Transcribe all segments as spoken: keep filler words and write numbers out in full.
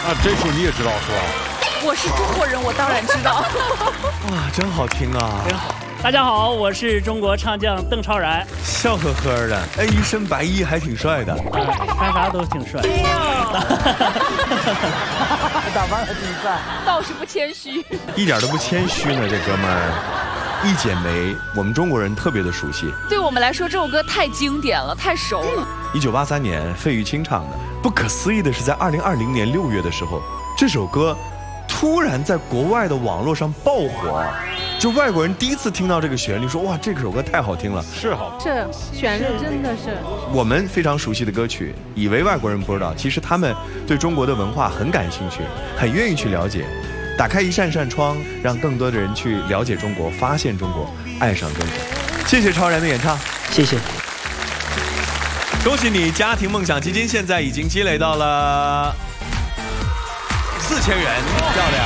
啊，这首你也知道是吧？ 我是中国人，我当然知道。 哇，真好听啊！ 真好。大家好，我是中国唱将邓超然， 笑呵呵的，哎，一身白衣还挺帅的， 呃，穿啥都挺帅。 打扮还挺帅， 倒是不谦虚， 一点都不谦虚呢，这哥们儿。一剪梅，我们中国人特别的熟悉。 对我们来说，这首歌太经典了，太熟了。 一九八三年，费玉清唱的。不可思议的是，在二零二零年六月的时候，这首歌突然在国外的网络上爆火。就外国人第一次听到这个旋律，说哇，这首歌太好听了， 是好， 是旋律真的是我们非常熟悉的歌曲，以为外国人不知道，其实他们对中国的文化很感兴趣，很愿意去了解。打开一扇扇窗，让更多的人去了解中国，发现中国，爱上中国。谢谢超然的演唱， 谢谢。 恭喜你，家庭梦想基金现在已经积累到了四千元，漂亮！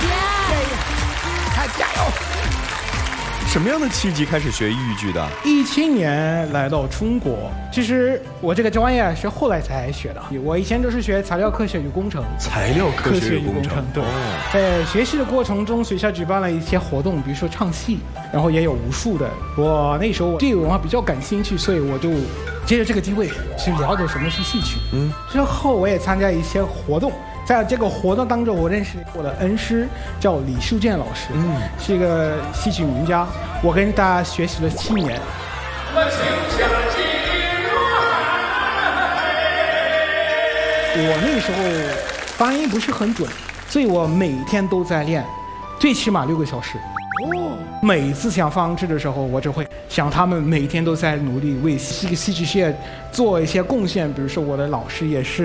看加油！ 什么样的契机开始学豫剧的？ 一七年来到中国，其实我这个专业是后来才学的。我以前都是学材料科学与工程。 材料科学与工程， 对。在学习的过程中，学校举办了一些活动，比如说唱戏，然后也有武术的。我那时候对文化比较感兴趣，所以我就借着这个机会去了解什么是戏曲。嗯。之后我也参加一些活动。在这个活动当中，我认识我的恩师叫李树建老师，嗯，是一个戏曲名家。我跟他学习了七年。我那个时候发音不是很准，所以我每天都在练，最起码六个小时。哦，每次想放置的时候，我就会想他们每天都在努力为这个戏剧事业做一些贡献。比如说我的老师也是